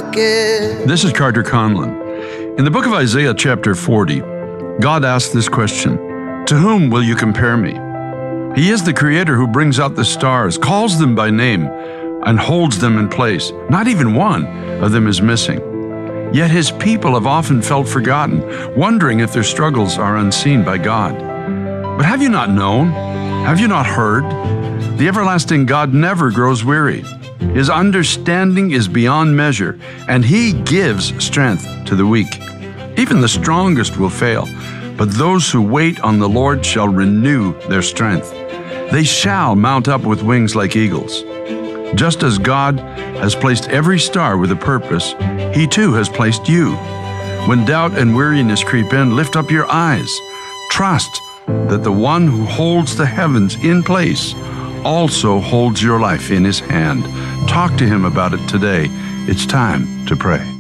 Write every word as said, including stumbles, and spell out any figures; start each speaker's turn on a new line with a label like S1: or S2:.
S1: wicked.
S2: This is Carter Conlon. In the book of Isaiah, chapter forty, God asks this question: to whom will you compare me? He is the Creator who brings out the stars, calls them by name, and holds them in place. Not even one of them is missing. Yet His people have often felt forgotten, wondering if their struggles are unseen by God. But have you not known? Have you not heard? The everlasting God never grows weary. His understanding is beyond measure, and He gives strength to the weak. Even the strongest will fail, but those who wait on the Lord shall renew their strength. They shall mount up with wings like eagles. Just as God has placed every star with a purpose, He too has placed you. When doubt and weariness creep in, lift up your eyes. Trust that the one who holds the heavens in place also holds your life in His hand. Talk to Him about it today. It's time to pray.